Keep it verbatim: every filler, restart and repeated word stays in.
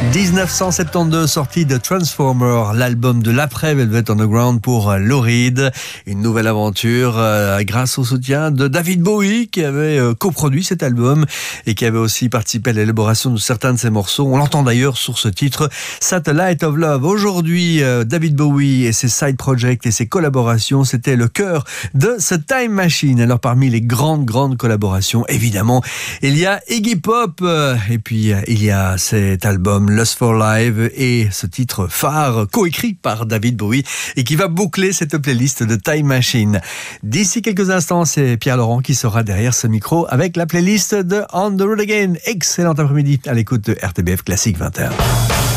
dix-neuf cent soixante-douze, sortie de Transformer, l'album de l'après Velvet Underground pour Lou Reed. Une nouvelle aventure euh, grâce au soutien de David Bowie qui avait euh, coproduit cet album et qui avait aussi participé à l'élaboration de certains de ses morceaux. On l'entend d'ailleurs sur ce titre, Satellite of Love. Aujourd'hui, euh, David Bowie et ses side projects et ses collaborations, c'était le cœur de ce Time Machine. Alors parmi les grandes, grandes collaborations, évidemment, il y a Iggy Pop euh, et puis euh, il y a cet album Lust for Life et ce titre phare coécrit par David Bowie et qui va boucler cette playlist de Time Machine. D'ici quelques instants, c'est Pierre Laurent qui sera derrière ce micro avec la playlist de On the Road Again. Excellent après-midi à l'écoute de R T B F Classique vingt et un.